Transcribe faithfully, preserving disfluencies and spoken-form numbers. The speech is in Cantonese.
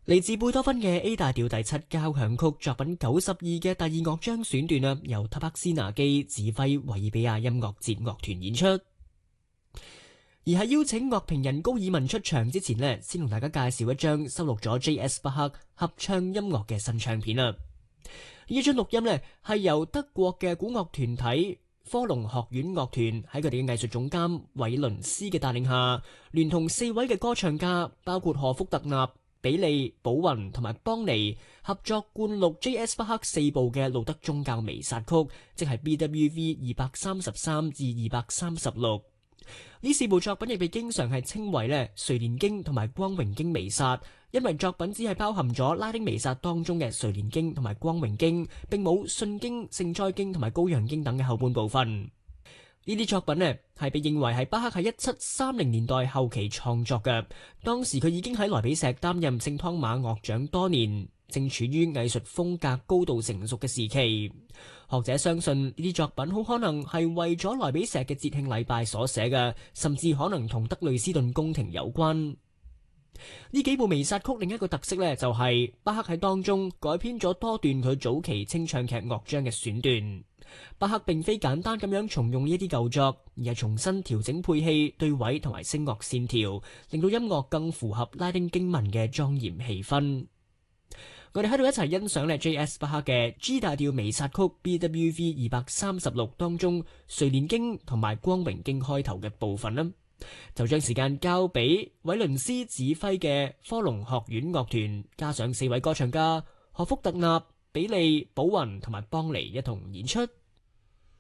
嚟自貝多芬嘅 A 大調第七交響曲作品九十二嘅第二樂章選段啊，由塔克斯拿基指揮維爾比亞音樂節樂團演出。而喺邀請樂評人高爾文出場之前呢，先同大家介紹一張收錄咗 J S 巴克合唱音樂嘅新唱片啊。呢張錄音呢係由德國嘅古樂團體科隆學院樂團喺佢哋嘅藝術總監韋倫斯嘅帶領下，聯同四位嘅歌唱家，包括何福特納、比利、寶雲同埋邦尼合作灌錄 J S 巴克四部嘅路德宗教彌撒曲，即係 B W V 二百三十三至二百三十六。呢四部作品亦被經常係稱為咧垂蓮經同埋光榮經彌撒，因為作品只係包含咗拉丁彌撒當中嘅垂蓮經同埋光榮經，並冇信經、聖哉經同埋羔羊經等嘅後半部分。呢啲作品呢係被認為係巴克喺一七三零年代後期創作嘅，當時佢已經喺萊比錫擔任聖湯馬樂長多年，正處於藝術風格高度成熟嘅時期。學者相信呢啲作品好可能係為咗萊比錫嘅節慶禮拜所寫嘅，甚至可能同德累斯頓宮廷有關。呢幾部彌撒曲另一個特色呢，就係巴克喺當中改編咗多段佢早期清唱劇樂章嘅選段。巴克並非簡單咁樣重用呢啲舊作，而係重新調整配器、對位同埋聲樂線條，令到音樂更符合拉丁經文嘅莊嚴氣氛。我哋喺度一齊欣賞咧 J S 巴克嘅 G 大調彌撒曲 B W V 二百三十六當中垂蓮經同埋光榮經開頭嘅部分啦，就將時間交俾韋倫斯指揮嘅科隆學院樂團，加上四位歌唱家何福特納、比利、寶雲同埋邦尼一同演出。